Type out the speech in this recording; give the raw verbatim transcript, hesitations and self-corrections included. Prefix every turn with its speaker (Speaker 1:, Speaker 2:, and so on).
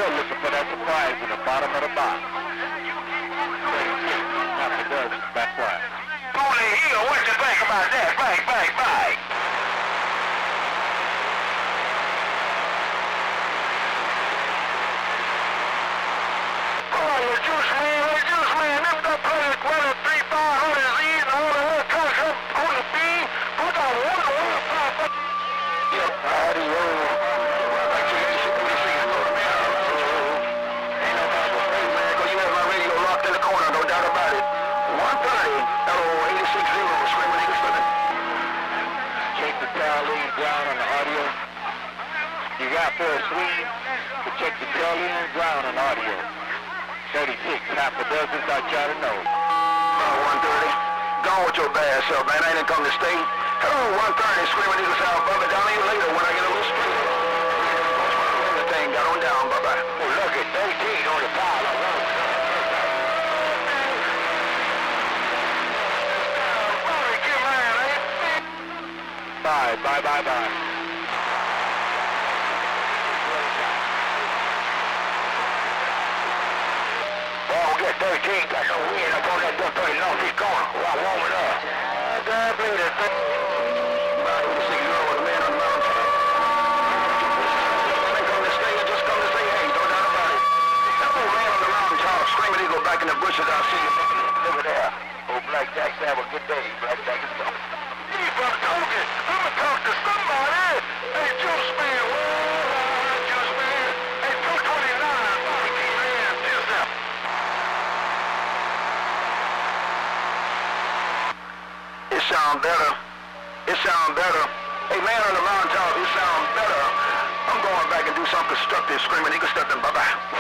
Speaker 1: still looking for that surprise in the bottom of the box. Half a dozen, back wide.
Speaker 2: Holy Hill, what you think about that? Bang, bang, bang. Oh, the juice man, the juice man, them got players running three, five hundred Z's and all the other comes up on the beam. Put on one, one, five, five. Yeah, audio.
Speaker 1: Ground on the audio. You got for a swing to check the tail end ground on audio. thirty-six, half a dozen, thought y'all to know.
Speaker 2: Uh, one thirty. Gone with your bad self, man. I ain't come to stay. Hello, one thirty, Screaming Eagle South, Bubba. Down here later when I get a little straight. The thing got on down, Bubba. Oh, look at thirteen on the pile.
Speaker 1: Bye, bye, bye, bye.
Speaker 2: Oh, we got thirteen, got some wind up on that thirty northeast corner. Wow, warming up. Uh, God bless it. About to see you with a man on the mountain. They come to stay and just come to say, hey, no doubt about it. That old man on the mountain top, Screaming Eagle back in the bushes, I'll see you. Over there. Oh, Black Jack, have a good day, Black Jack. I'm talking. I'm gonna talk to somebody. Hey, Juice Man. Whoa, Juice Man. Hey, two twenty-nine. Man, this up. It sound better. It sound better. Hey, man on the mountaintop, it sound better. I'm going back and do something constructive. Screaming Eagle stepping. Bye-bye.